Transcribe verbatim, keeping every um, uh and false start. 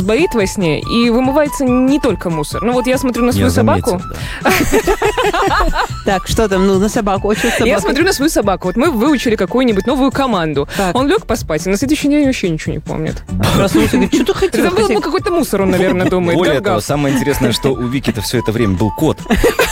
сбоит во сне, и вымывается не только мусор. Ну вот я смотрю на свою Я собаку. заметил, да. Так, что там, ну, на собаку, очень собаку. Я смотрю на свою собаку. Вот мы выучили какую-нибудь новую команду. Так. Он лег поспать, и на следующий день вообще ничего не помнит. Проснулся и говорит, что ты хотел? Это был ну, какой-то мусор, он, наверное, думает. Более Да, того, Гав? самое интересное, что у Вики-то все это время был кот.